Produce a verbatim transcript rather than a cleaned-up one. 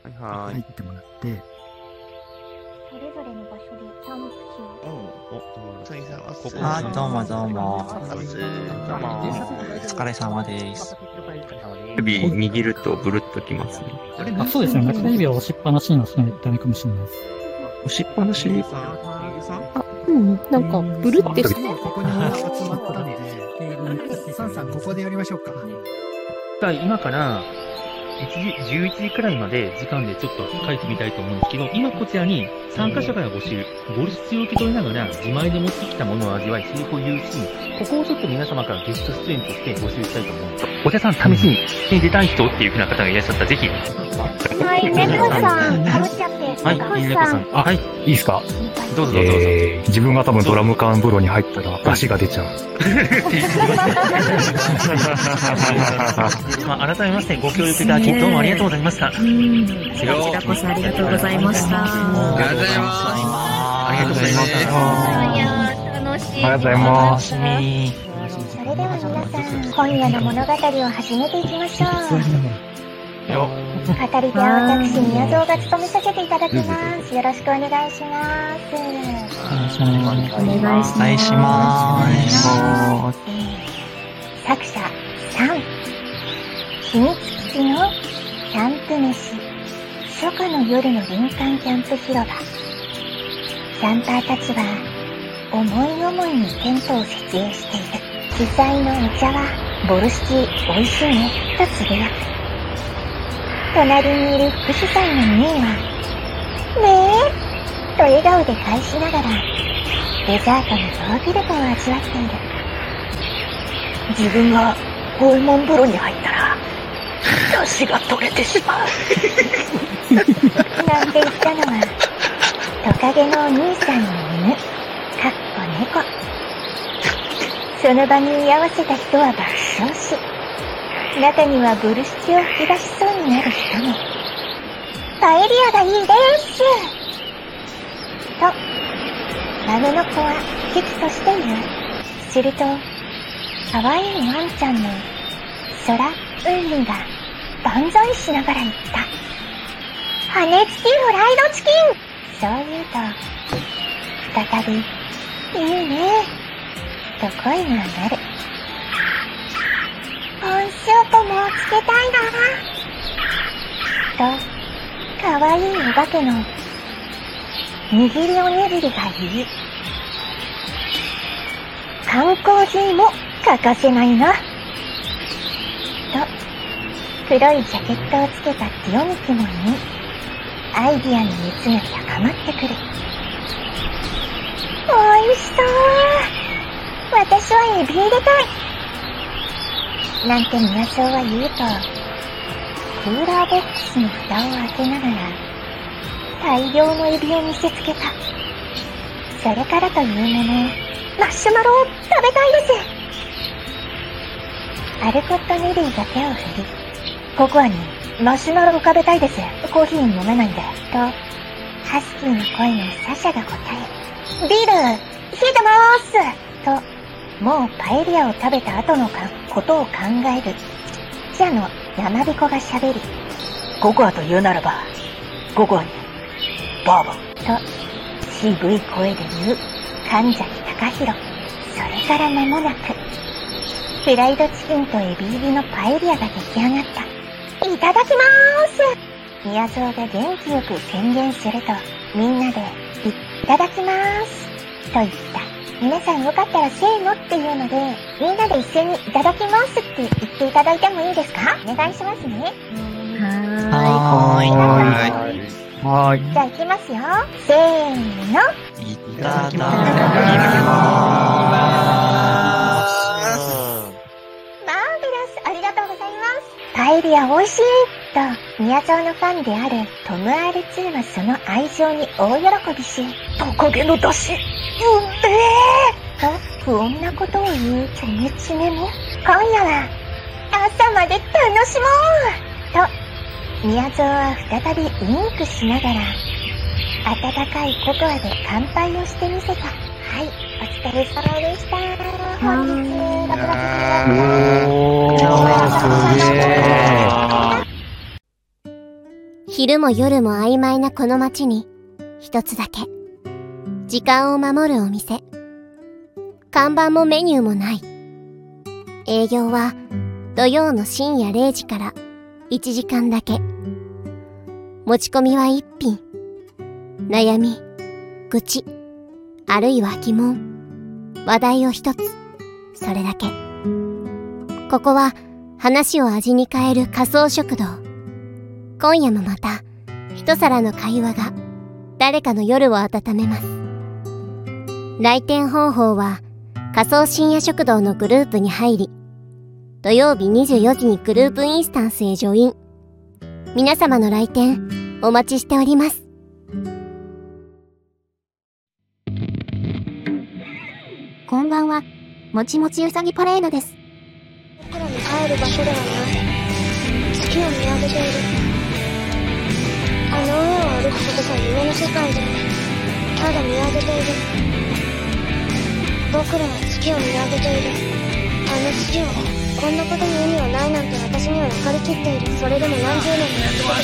はいはーい。 入ってもらって、 それぞれの場所でキャンプ地を。 お、どうも。 お疲れ様です。 あ、どうもどうも。 お疲れ様です。 どうも。 お疲れ様です。 指握るとブルッときますね。 あ、そうですね。中指を押しっぱなしにはしないとダメかもしれないです。 押しっぱなしにあ、うん、なんか、ブルってして。 ここに集まったので、サンさん、ここでやりましょうか。 今からいちじ、じゅういちじくらいまで時間でちょっと書いてみたいと思うんですけど、今こちらに参加者から募集、ボルシチを受け取りながら自前で持ってきたものを味わい、セリフを言うし、ここをちょっと皆様からゲスト出演として募集したいと思うんです。お茶さん、試しに出たい人っていうふうな方がいらっしゃったら、ぜひ。 はい、猫さん、かぶっちゃって。 はい、猫さん。あ、はい。いいですか？どうぞどうぞ。 えー、自分が多分ドラム缶風呂に入ったら出汁が出ちゃう。 まあ、改めましてご協力いただきどうもありがとうございました。こちらこそありがとうございました。 ありがとうございます。 ありがとうございまいや楽しい。 ありがとうございます。 それでは皆さん、今夜の物語を始めていきましょう。 よ語り手は私、宮蔵が務めさせていただきます。よろしくお願いします。 お願いします。 お願いします。 お願いします。 作者さん、秘密基地のキャンプ飯、初夏の夜の林間キャンプ広場。キャンパーたちは思い思いにテントを設営している。主催のお茶はボルシチ美味しいねとつぶやく。隣にいる副主催のミーはねえと笑顔で返しながらデザートのヨーグルトを味わっている。自分が訪問風呂に入ったら出汁が取れてしまうなんて言ったのはトカゲのお兄さんの犬かっこ猫。その場に居合わせた人は爆笑し、中にはブルシチを吹き出しそうになる人も。パエリアがいいですとマグの子は危機として言う。すると可愛いワンちゃんの空海が万歳しながら言った。羽根付きフライドチキン。そう言うと再びいいねと声が上がる。コーンスープもつけたいなとかわいいお化けの握りおにぎりが言う。缶コーヒーも欠かせないなと黒いジャケットをつけたティオミキも言い、アイディアの熱が高まってくる。おいしそう。私はエビ入れたいなんて宮蔵は言うと、クーラーボックスの蓋を開けながら大量のエビを見せつけた。それからというもの、マッシュマロを食べたいです。アルコット・ネリーが手を振り、ココアにマシュマロを食べたいです。コーヒー飲めないんで。と、ハスキーの声のサシャが答え、ビール、冷えてまーすと、もうパエリアを食べた後のかことを考える。記者の山彦が喋り、ココアと言うならば、ココアに、バーボンと、渋い声で言う、神崎隆弘。それから間もなく、フライドチキンとエビ入りのパエリアが出来上がった。いただきまーす。宮蔵が元気よく宣言すると、みんなで、いただきまーす。と言った。皆さんよかったらせーのっていうので、みんなで一斉にいただきますって言っていただいてもいいですか？お願いしますね。 はーい。 はーい。 はーい。 じゃあ行きますよ。せーの。 いただきまマーベラス、ありがとうございます。パエリア美味しいと、宮蔵のファンであるトム アールツー はその愛情に大喜びし、トカゲの出汁、うんめーと不穏なことを言うチョメチメも、今夜は朝まで楽しもうと、宮蔵は再びウインクしながら、温かいココアで乾杯をしてみせた。はい、お疲れ様でした。本日、ろくがつおー、すげー。 昼も夜も曖昧なこの街に一つだけ時間を守るお店。看板もメニューもない。営業は土曜の深夜れいじからいちじかんだけ。持ち込みは一品。悩み、愚痴、あるいは疑問、話題を一つ。それだけ。ここは話を味に変える仮想食堂。今夜もまた一皿の会話が誰かの夜を温めます。来店方法は仮想深夜食堂のグループに入り、土曜日にじゅうよじにグループインスタンスへジョイン。皆様の来店お待ちしております。 こんばんは、もちもちうさぎパレードです。 僕らに帰る場所ではない。月を見上げている。あの上を歩くことが夢の世界で、ただ見上げている。僕らは月を見上げている。あの月を、こんなことに意味はないなんて私には分かりきっている。それでも何十年もやって